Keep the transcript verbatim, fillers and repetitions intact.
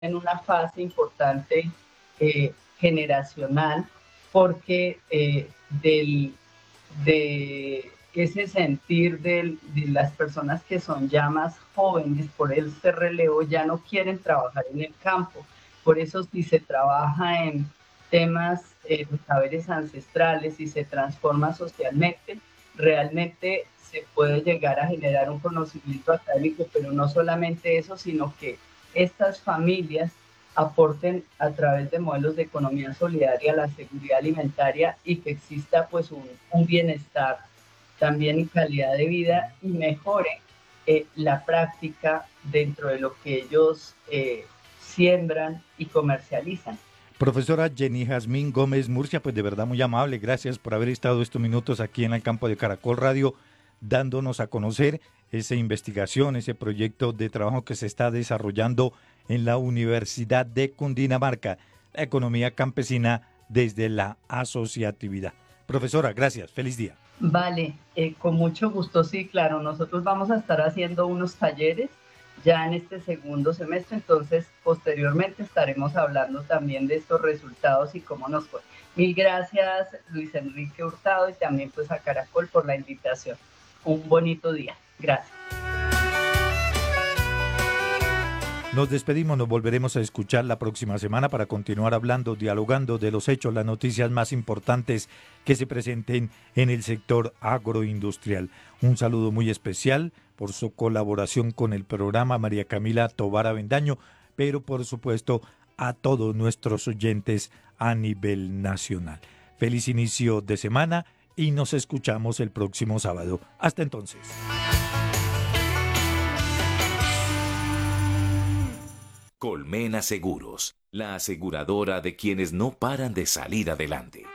en una fase importante eh, generacional, porque eh, del, de ese sentir del, de las personas que son ya más jóvenes, por este relevo, ya no quieren trabajar en el campo. Por eso si se trabaja en temas eh, de saberes ancestrales y se transforma socialmente, realmente se puede llegar a generar un conocimiento académico, pero no solamente eso, sino que estas familias aporten a través de modelos de economía solidaria la seguridad alimentaria y que exista pues un, un bienestar también en calidad de vida y mejore eh, la práctica dentro de lo que ellos eh, siembran y comercializan. Profesora Jenny Jazmín Gómez Murcia, pues de verdad muy amable, gracias por haber estado estos minutos aquí en el campo de Caracol Radio, dándonos a conocer esa investigación, ese proyecto de trabajo que se está desarrollando en la Universidad de Cundinamarca, la economía campesina desde la asociatividad. Profesora, gracias, feliz día. Vale, eh, con mucho gusto, sí, claro, nosotros vamos a estar haciendo unos talleres ya en este segundo semestre, entonces posteriormente estaremos hablando también de estos resultados y cómo nos fue. Mil gracias, Luis Enrique Hurtado, y también pues a Caracol por la invitación. Un bonito día. Gracias. Nos despedimos, nos volveremos a escuchar la próxima semana para continuar hablando, dialogando de los hechos, las noticias más importantes que se presenten en el sector agroindustrial. Un saludo muy especial por su colaboración con el programa María Camila Tovar Avendaño, pero por supuesto a todos nuestros oyentes a nivel nacional. Feliz inicio de semana y nos escuchamos el próximo sábado. Hasta entonces. Colmena Seguros, la aseguradora de quienes no paran de salir adelante.